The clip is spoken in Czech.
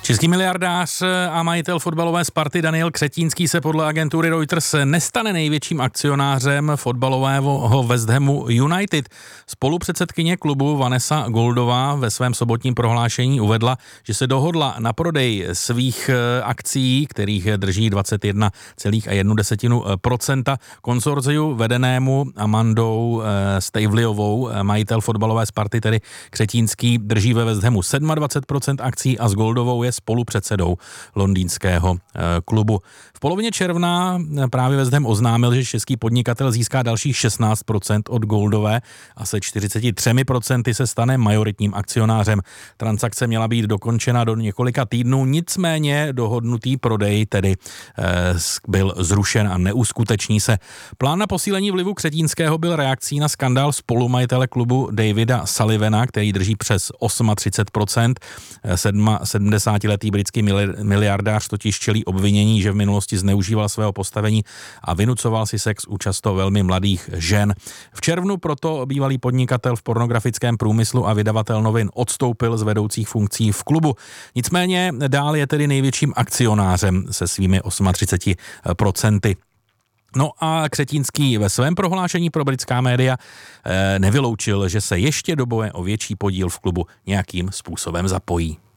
Český miliardář a majitel fotbalové Sparty Daniel Křetínský se podle agentury Reuters nestane největším akcionářem fotbalového West Hamu United. Spolupředsedkyně klubu Vanessa Goldová ve svém sobotním prohlášení uvedla, že se dohodla na prodej svých akcií, kterých drží 21,1% konsorciu vedenému Amandou Stavelyovou. Majitel fotbalové Sparty, tedy Křetínský, drží ve West Hamu 27% akcí a s Goldovou je spolupředsedou londýnského klubu. V polovině června právě West Ham oznámil, že český podnikatel získá dalších 16% od Goldové a se 43% se stane majoritním akcionářem. Transakce měla být dokončena do několika týdnů, nicméně dohodnutý prodej tedy byl zrušen a neuskuteční se. Plán na posílení vlivu Křetínského byl reakcí na skandál spolumajitele klubu Davida Sullivana, který drží přes 38%. 70letý britský miliardář totiž čelí obvinění, že v minulosti zneužíval svého postavení a vynucoval si sex u často velmi mladých žen. V červnu proto bývalý podnikatel v pornografickém průmyslu a vydavatel novin odstoupil z vedoucích funkcí v klubu. Nicméně dál je tedy největším akcionářem se svými 38%. No a Křetínský ve svém prohlášení pro britská média nevyloučil, že se ještě do boje o větší podíl v klubu nějakým způsobem zapojí.